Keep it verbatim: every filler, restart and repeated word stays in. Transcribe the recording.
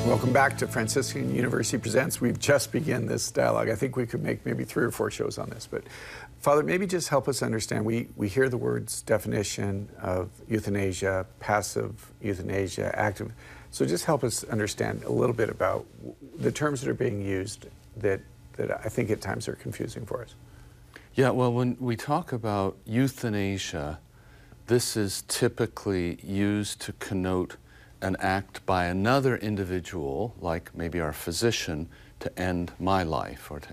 Welcome back to Franciscan University Presents. We've just begun this dialogue. I think we could make maybe three or four shows on this. But Father, maybe just help us understand. We, we hear the words definition of euthanasia, passive euthanasia, active. So just help us understand a little bit about the terms that are being used that, that I think at times are confusing for us. Yeah, well, when we talk about euthanasia, this is typically used to connote an act by another individual, like maybe our physician, to end my life or to